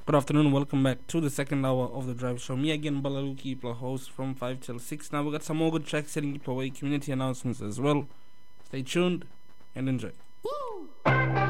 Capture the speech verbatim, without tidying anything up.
Good afternoon, welcome back to the second hour of the Drive Show. Me again, Balalu Keepler, host from five till six. Now we got some more good tracks setting people away, community announcements as well. Stay tuned and enjoy. Woo!